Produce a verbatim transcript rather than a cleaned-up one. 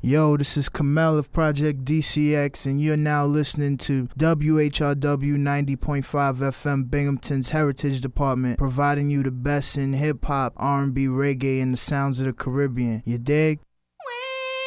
Yo, this is Kamel of Project D C X, and you're now listening to W H R W ninety point five F M, Binghamton's Heritage Department, providing you the best in hip-hop, R and B, reggae, and the sounds of the Caribbean. You dig?